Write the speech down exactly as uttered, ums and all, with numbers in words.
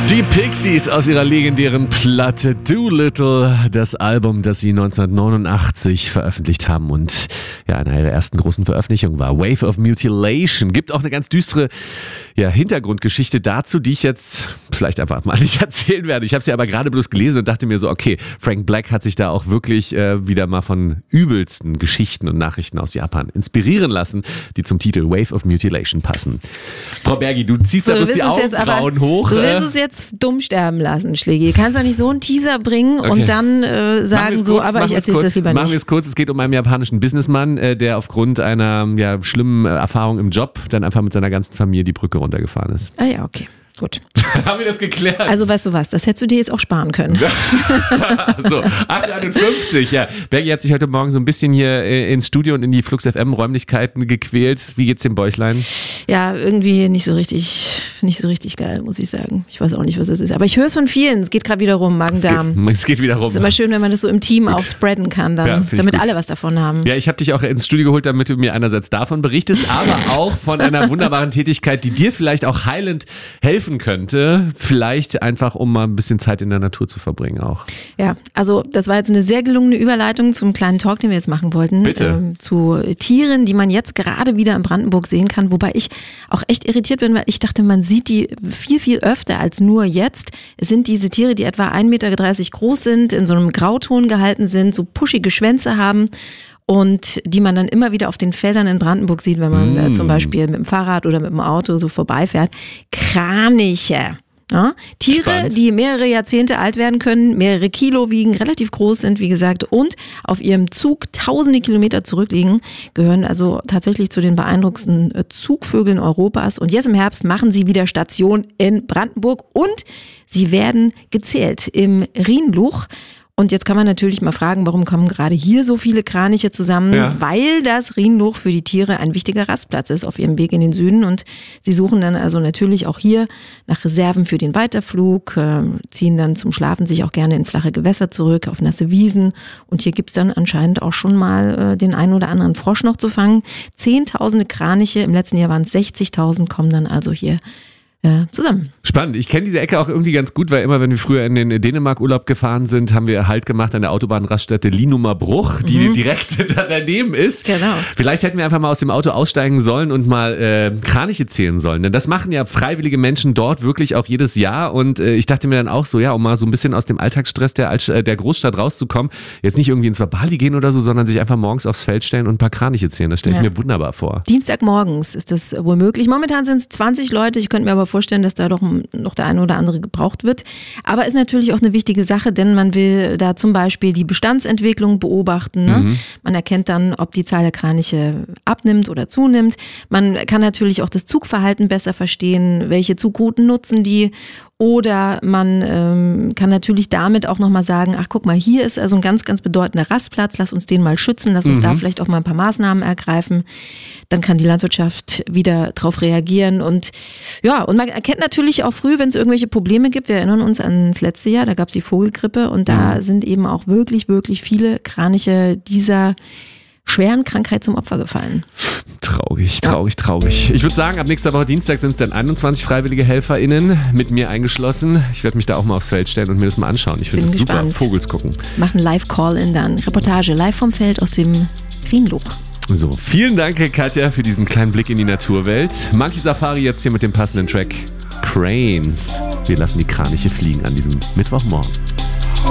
Die Pixies aus ihrer legendären Platte Doolittle, das Album, das sie neunzehnhundertneunundachtzig veröffentlicht haben und ja, eine ihrer ersten großen Veröffentlichungen war. Wave of Mutilation. Gibt auch eine ganz düstere ja, Hintergrundgeschichte dazu, die ich jetzt vielleicht einfach mal nicht erzählen werde. Ich habe sie aber gerade bloß gelesen und dachte mir so, okay, Frank Black hat sich da auch wirklich äh, wieder mal von übelsten Geschichten und Nachrichten aus Japan inspirieren lassen, die zum Titel Wave of Mutilation passen. Frau Bergi, du ziehst so, da bloß die Augenbrauen hoch. Du willst es jetzt dumm sterben lassen, Schlägi. Du kannst doch nicht so einen Teaser bringen Okay. und dann äh, sagen so, kurz, aber ich erzähl's das lieber Machen nicht. wir es kurz. Es geht um einen japanischen Businessmann, äh, der aufgrund einer ja, schlimmen äh, Erfahrung im Job dann einfach mit seiner ganzen Familie die Brücke runtergefahren ist. Ah ja, okay. Gut. Haben wir das geklärt? Also weißt du was, das hättest du dir jetzt auch sparen können. So, acht Uhr einundfünfzig, ja. Bergi hat sich heute Morgen so ein bisschen hier äh, ins Studio und in die Flux F M-Räumlichkeiten gequält. Wie geht's dem Bäuchlein? Ja, irgendwie nicht so richtig, nicht so richtig geil, muss ich sagen. Ich weiß auch nicht, was es ist. Aber ich höre es von vielen. Es geht gerade wieder rum, Magen-Darm. Es geht, es geht wieder rum. Es ist immer schön, wenn man das so im Team auch spreaden kann, dann, Ja, find ich damit gut. alle was davon haben. Ja, ich habe dich auch ins Studio geholt, damit du mir einerseits davon berichtest, aber auch von einer wunderbaren Tätigkeit, die dir vielleicht auch heilend helfen könnte. Vielleicht einfach, um mal ein bisschen Zeit in der Natur zu verbringen auch. Ja, also das war jetzt eine sehr gelungene Überleitung zum kleinen Talk, den wir jetzt machen wollten. Bitte. Ähm, zu Tieren, die man jetzt gerade wieder in Brandenburg sehen kann. Wobei ich auch echt irritiert bin, weil ich dachte, man sieht die viel, viel öfter als nur jetzt. Es sind diese Tiere, die etwa ein Meter dreißig groß sind, in so einem Grauton gehalten sind, so puschige Schwänze haben. Und die man dann immer wieder auf den Feldern in Brandenburg sieht, wenn man äh, zum Beispiel mit dem Fahrrad oder mit dem Auto so vorbeifährt. Kraniche. Ja, Tiere, Spannend. die mehrere Jahrzehnte alt werden können, mehrere Kilo wiegen, relativ groß sind, wie gesagt, und auf ihrem Zug tausende Kilometer zurückliegen, gehören also tatsächlich zu den beeindruckendsten äh, Zugvögeln Europas. Und jetzt im Herbst machen sie wieder Station in Brandenburg und sie werden gezählt im Rhienluch. Und jetzt kann man natürlich mal fragen, warum kommen gerade hier so viele Kraniche zusammen? Ja. Weil das Rhienluch für die Tiere ein wichtiger Rastplatz ist auf ihrem Weg in den Süden. Und sie suchen dann also natürlich auch hier nach Reserven für den Weiterflug, äh, ziehen dann zum Schlafen sich auch gerne in flache Gewässer zurück, auf nasse Wiesen. Und hier gibt's dann anscheinend auch schon mal äh, den einen oder anderen Frosch noch zu fangen. Zehntausende Kraniche, im letzten Jahr waren es sechzigtausend, kommen dann also hier äh, zusammen. Spannend. Ich kenne diese Ecke auch irgendwie ganz gut, weil immer, wenn wir früher in den Dänemark-Urlaub gefahren sind, haben wir Halt gemacht an der Autobahnraststätte Linumer Bruch, die mhm. direkt da daneben ist. Genau. Vielleicht hätten wir einfach mal aus dem Auto aussteigen sollen und mal äh, Kraniche zählen sollen. Denn das machen ja freiwillige Menschen dort wirklich auch jedes Jahr. Und äh, ich dachte mir dann auch so, ja, um mal so ein bisschen aus dem Alltagsstress der, Alt- der Großstadt rauszukommen, jetzt nicht irgendwie ins Wabali gehen oder so, sondern sich einfach morgens aufs Feld stellen und ein paar Kraniche zählen. Das stelle ich Ja. mir wunderbar vor. Dienstagmorgens ist das wohl möglich. Momentan sind es zwanzig Leute. Ich könnte mir aber vorstellen, dass da doch noch der eine oder andere gebraucht wird. Aber ist natürlich auch eine wichtige Sache, denn man will da zum Beispiel die Bestandsentwicklung beobachten. Ne? Mhm. Man erkennt dann, ob die Zahl der Kraniche abnimmt oder zunimmt. Man kann natürlich auch das Zugverhalten besser verstehen, welche Zugrouten nutzen die. Oder man ähm, kann natürlich damit auch nochmal sagen, ach guck mal, hier ist also ein ganz, ganz bedeutender Rastplatz, lass uns den mal schützen, lass uns Mhm. da vielleicht auch mal ein paar Maßnahmen ergreifen. Dann kann die Landwirtschaft wieder drauf reagieren. Und ja, und man erkennt natürlich auch früh, wenn es irgendwelche Probleme gibt. Wir erinnern uns ans letzte Jahr, da gab es die Vogelgrippe und da Mhm. sind eben auch wirklich, wirklich viele Kraniche dieser schweren Krankheit zum Opfer gefallen. Traurig, traurig, traurig. Ich würde sagen, ab nächster Woche Dienstag sind es dann einundzwanzig freiwillige HelferInnen, mit mir eingeschlossen. Ich werde mich da auch mal aufs Feld stellen und mir das mal anschauen. Ich finde Bin es super. gespannt. Vogels gucken. Machen Live-Call-In dann. Reportage live vom Feld aus dem Rhienluch. So, vielen Dank, Katja, für diesen kleinen Blick in die Naturwelt. Monkey Safari jetzt hier mit dem passenden Track Cranes. Wir lassen die Kraniche fliegen an diesem Mittwochmorgen.